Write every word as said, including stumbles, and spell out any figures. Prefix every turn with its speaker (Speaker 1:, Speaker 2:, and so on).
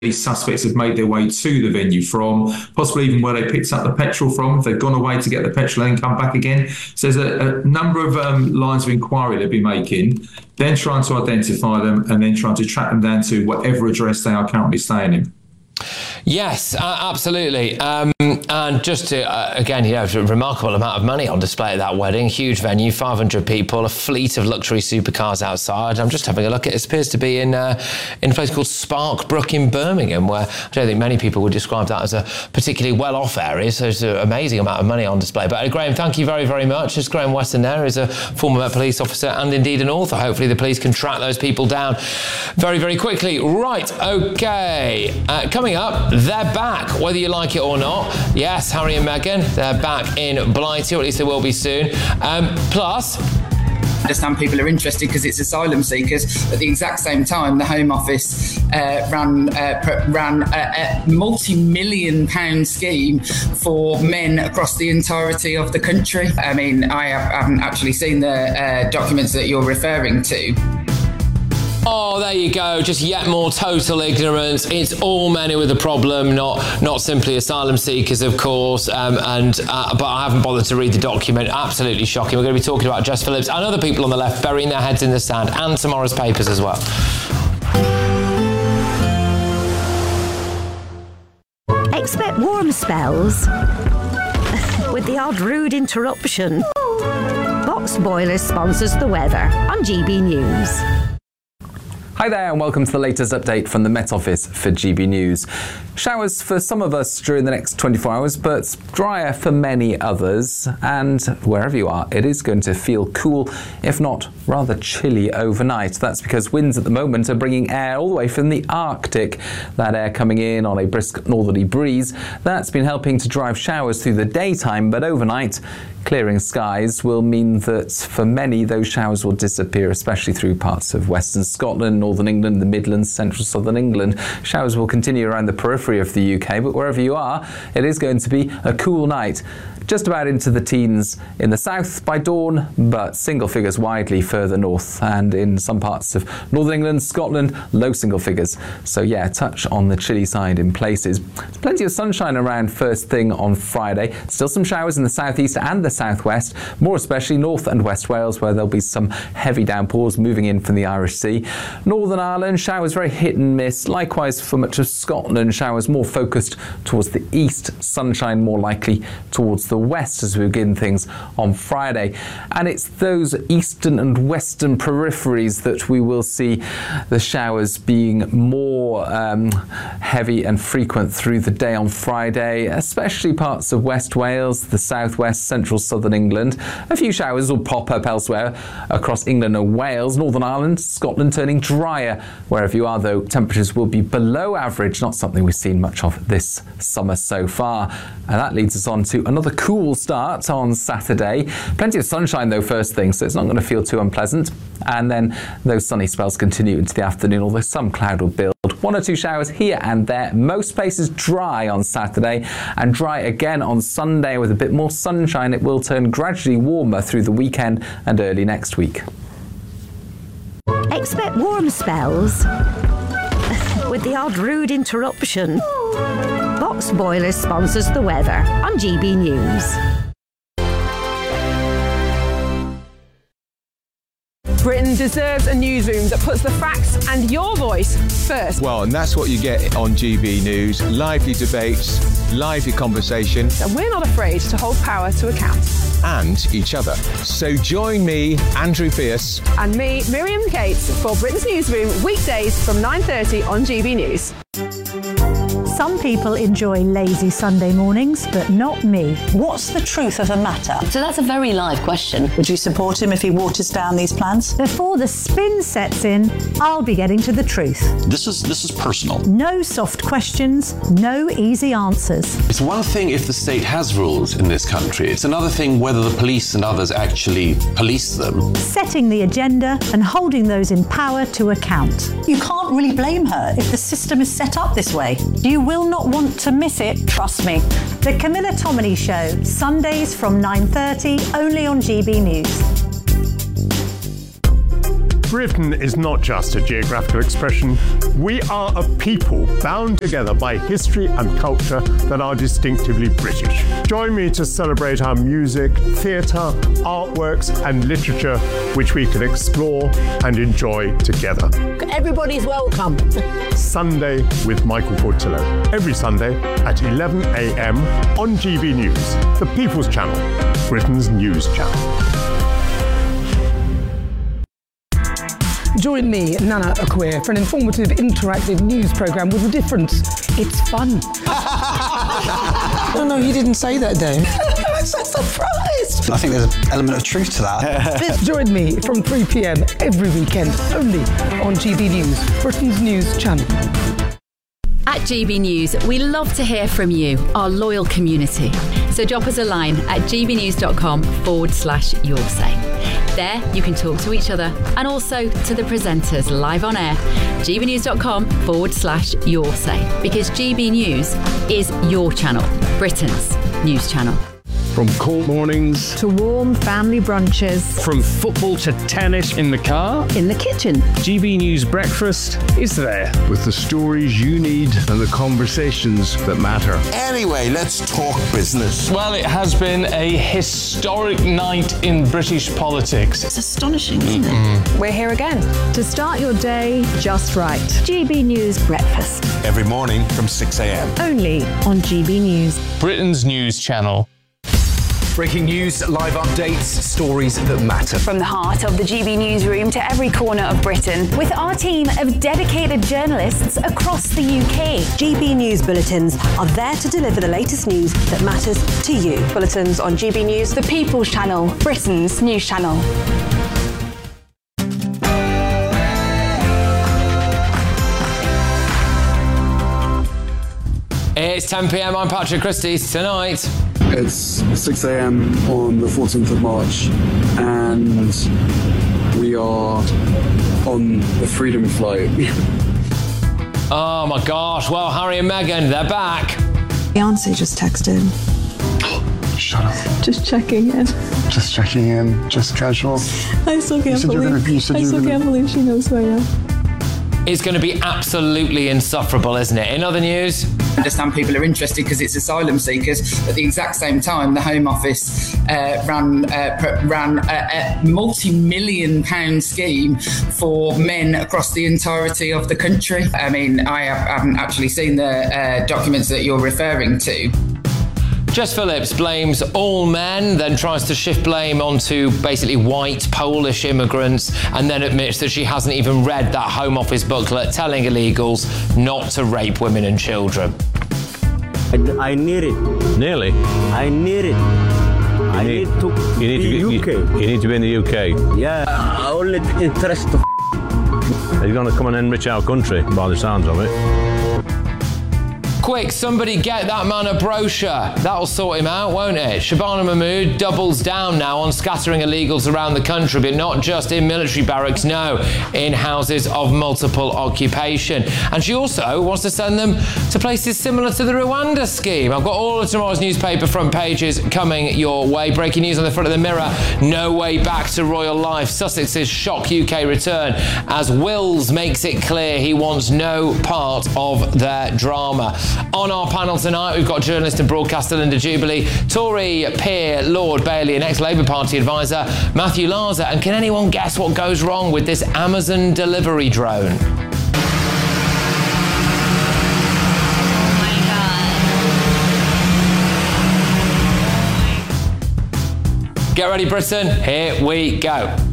Speaker 1: these suspects have made their way to the venue from, possibly even where they picked up the petrol from, if they've gone away to get the petrol and then come back again. So there's a, a number of um, lines of inquiry they'll be making, then trying to identify them and then trying to track them down to whatever address they are currently staying in.
Speaker 2: Yes, uh, absolutely. Um, and just to, uh, again, you know, a remarkable amount of money on display at that wedding. Huge venue, five hundred people, a fleet of luxury supercars outside. I'm just having a look. It appears to be in uh, in a place called Sparkbrook in Birmingham, where I don't think many people would describe that as a particularly well-off area. So it's an amazing amount of money on display. But uh, Graham, thank you very, very much. As Graham Weston there is a former Met police officer and indeed an author. Hopefully the police can track those people down very, very quickly. Right, OK. Uh, coming up, they're back, whether you like it or not. Yes, Harry and Meghan, they're back in Blighty, or at least they will be soon. Um, plus...
Speaker 3: I understand people are interested because it's asylum seekers. At the exact same time, the Home Office uh, ran uh, ran a, a multi-million pound scheme for men across the entirety of the country. I mean, I haven't actually seen the uh, documents that you're referring to.
Speaker 2: Oh, there you go. Just yet more total ignorance. It's all men with a problem, not not simply asylum seekers, of course. Um, and uh, but I haven't bothered to read the document. Absolutely shocking. We're going to be talking about Jess Phillips and other people on the left burying their heads in the sand, and tomorrow's papers as well.
Speaker 4: Expect warm spells with the odd rude interruption. Box Boilers sponsors the weather on G B News.
Speaker 5: Hi there and welcome to the latest update from the Met Office for G B News. Showers for some of us during the next twenty-four hours, but drier for many others. And wherever you are, it is going to feel cool, if not rather chilly overnight. That's because winds at the moment are bringing air all the way from the Arctic. That air coming in on a brisk northerly breeze. That's been helping to drive showers through the daytime, but overnight, clearing skies will mean that for many those showers will disappear, especially through parts of western Scotland, northern England, the Midlands, central southern England. Showers will continue around the periphery of the U K, but wherever you are, it is going to be a cool night. Just about into the teens in the south by dawn, but single figures widely further north, and in some parts of northern England, Scotland, low single figures. So yeah, touch on the chilly side in places. There's plenty of sunshine around first thing on Friday. Still some showers in the southeast and the southwest, more especially north and west Wales, where there'll be some heavy downpours moving in from the Irish Sea. Northern Ireland, showers very hit and miss. Likewise for much of Scotland, showers more focused towards the east, sunshine more likely towards the west as we begin things on Friday. And it's those eastern and western peripheries that we will see the showers being more um, heavy and frequent through the day on Friday, especially parts of West Wales, the southwest, central southern England. A few showers will pop up elsewhere across England and Wales, Northern Ireland, Scotland turning drier. Wherever you are though, temperatures will be below average, not something we've seen much of this summer so far. And that leads us on to another cool start on Saturday. Plenty of sunshine though first thing, so it's not going to feel too unpleasant. And then those sunny spells continue into the afternoon, although some cloud will build. One or two showers here and there. Most places dry on Saturday and dry again on Sunday with a bit more sunshine. It will turn gradually warmer through the weekend and early next week.
Speaker 4: Expect warm spells with the odd rude interruption. Box Boilers sponsors the weather on G B News.
Speaker 6: Britain deserves a newsroom that puts the facts and your voice first.
Speaker 7: Well, and that's what you get on G B News. Lively debates, lively conversation.
Speaker 6: And we're not afraid to hold power to account.
Speaker 7: And each other. So join me, Andrew Pierce.
Speaker 6: And me, Miriam Cates, for Britain's Newsroom, weekdays from nine thirty on G B News.
Speaker 8: Some people enjoy lazy Sunday mornings, but not me.
Speaker 9: What's the truth of the matter?
Speaker 10: So that's a very live question.
Speaker 9: Would you support him if he waters down these plans?
Speaker 8: Before the spin sets in, I'll be getting to the truth.
Speaker 11: This is this is personal.
Speaker 8: No soft questions, no easy answers.
Speaker 11: It's one thing if the state has rules in this country. It's another thing whether the police and others actually police them.
Speaker 8: Setting the agenda and holding those in power to account.
Speaker 9: You can't really blame her if the system is set up this way. You will not want to miss it, trust me.
Speaker 8: The Camilla Tominey Show, Sundays from nine thirty, only on G B News.
Speaker 12: Britain is not just a geographical expression, We are a people bound together by history and culture that are distinctively British. Join me to celebrate our music, theatre, artworks and literature, which we can explore and enjoy together.
Speaker 13: Everybody's welcome.
Speaker 12: Sunday with Michael Portillo. Every Sunday at eleven a.m. on G B News, the People's Channel, Britain's news channel.
Speaker 14: Join me, Nana Akua, for an informative, interactive news programme with a difference. It's fun.
Speaker 13: No, no, you didn't say that, Dave.
Speaker 14: I'm so surprised.
Speaker 15: I think there's an element of truth to that.
Speaker 14: Join me from three p.m. every weekend, only on G B News, Britain's news channel.
Speaker 16: At G B News, we love to hear from you, our loyal community. So drop us a line at gbnews.com forward slash your say. There, you can talk to each other and also to the presenters live on air. gbnews.com forward slash your say. Because G B News is your channel, Britain's news channel.
Speaker 17: From cold mornings
Speaker 18: to warm family brunches.
Speaker 17: From football to tennis in the car.
Speaker 18: In the kitchen.
Speaker 17: G B News Breakfast is there. With the stories you need and the conversations that matter.
Speaker 19: Anyway, let's talk business.
Speaker 20: Well, it has been a historic night in British politics.
Speaker 10: It's astonishing, isn't it?
Speaker 18: We're here again to start your day just right. G B News Breakfast.
Speaker 19: Every morning from six a.m.
Speaker 18: Only on G B News.
Speaker 20: Britain's news channel.
Speaker 21: Breaking news, live updates, stories that matter.
Speaker 22: From the heart of the G B newsroom to every corner of Britain, with our team of dedicated journalists across the U K.
Speaker 23: G B News bulletins are there to deliver the latest news that matters to you. Bulletins on G B News,
Speaker 22: the People's Channel, Britain's news channel.
Speaker 2: It's ten p.m. I'm Patrick Christie. Tonight,
Speaker 24: it's six a.m. on the fourteenth of March, and we are on the Freedom Flight.
Speaker 2: Oh my gosh! Well, Harry and Meghan, they're back.
Speaker 25: Beyonce just texted.
Speaker 24: Shut up.
Speaker 25: Just checking in.
Speaker 24: Just checking in. Just casual.
Speaker 25: I still can't believe.
Speaker 24: Gonna, I still
Speaker 25: gonna... can't believe she knows who I am.
Speaker 2: It's going to be absolutely insufferable, isn't it? In other news,
Speaker 3: I understand people are interested because it's asylum seekers. At the exact same time, the Home Office uh, ran uh, ran a, a multi-million pound scheme for men across the entirety of the country. I mean, I haven't actually seen the uh, documents that you're referring to.
Speaker 2: Jess Phillips blames all men, then tries to shift blame onto basically white Polish immigrants, and then admits that she hasn't even read that Home Office booklet telling illegals not to rape women and children.
Speaker 26: I, I need it.
Speaker 27: Nearly?
Speaker 26: I need it. I
Speaker 27: need,
Speaker 26: need to
Speaker 27: you need
Speaker 26: be
Speaker 27: to be,
Speaker 26: U K.
Speaker 27: You, you need to be in the U K.
Speaker 26: Yeah, I only interest of
Speaker 27: Are you going to come and enrich our country by the sounds of it?
Speaker 2: Quick, somebody get that man a brochure. That'll sort him out, won't it? Shabana Mahmood doubles down now on scattering illegals around the country, but not just in military barracks, no, in houses of multiple occupation. And she also wants to send them to places similar to the Rwanda scheme. I've got all of tomorrow's newspaper front pages coming your way. Breaking news on the front of the Mirror, no way back to royal life. Sussex's shock U K return as Wills makes it clear he wants no part of their drama. On our panel tonight, we've got journalist and broadcaster Linda Jubilee, Tory peer Lord Bailey and ex-Labour Party advisor Matthew Larser. And can anyone guess what goes wrong with this Amazon delivery drone? Get ready, Britain. Here we go.